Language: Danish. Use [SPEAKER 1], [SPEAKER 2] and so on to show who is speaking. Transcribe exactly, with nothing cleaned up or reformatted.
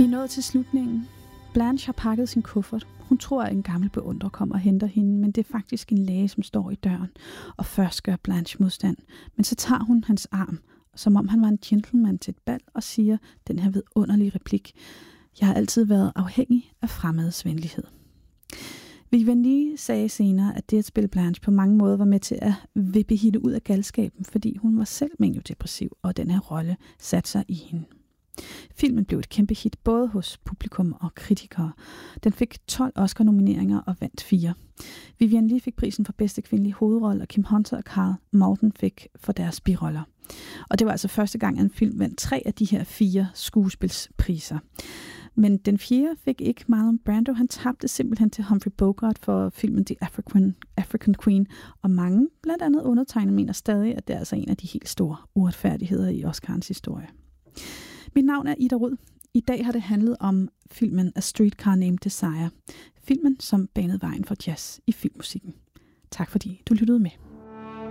[SPEAKER 1] I nået til slutningen. Blanche har pakket sin kuffert. Hun tror, at en gammel beundrer kommer og henter hende, men det er faktisk en læge, som står i døren. Og først gør Blanche modstand, men så tager hun hans arm, som om han var en gentleman til et bal, og siger den her vidunderlige replik: Jeg har altid været afhængig af fremmeds venlighed. Vivian Leigh sagde senere, at det at spille Blanche på mange måder var med til at vippe hende ud af galskaben, fordi hun var selv maniodepressiv, og den her rolle satte sig i hende. Filmen blev et kæmpe hit både hos publikum og kritikere. Den fik tolv Oscar-nomineringer og vandt fire. Vivian Leigh fik prisen for bedste kvindelige hovedrolle, og Kim Hunter og Carl Malden fik for deres biroller. Og det var altså første gang, at en film vandt tre af de her fire skuespilspriser. Men den fjerde fik ikke Marlon Brando. Han tabte simpelthen til Humphrey Bogart for filmen The African, African Queen. Og mange, blandt andet undertegnede, mener stadig, at det er altså en af de helt store uretfærdigheder i Oscarens historie. Mit navn er Ida Rud. I dag har det handlet om filmen A Streetcar Named Desire. Filmen, som banede vejen for jazz i filmmusikken. Tak fordi du lyttede med.